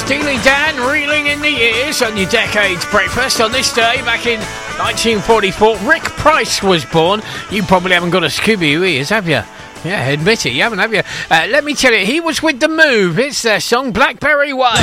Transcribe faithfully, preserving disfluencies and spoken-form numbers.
Steely Dan reeling in the years on your Decades Breakfast. On this day, back in nineteen forty-four, Rick Price was born. You probably haven't got a Scooby who he is, have you? Yeah, admit it, you haven't, have you? Uh, let me tell you, he was with The Move. It's their song Blackberry Way.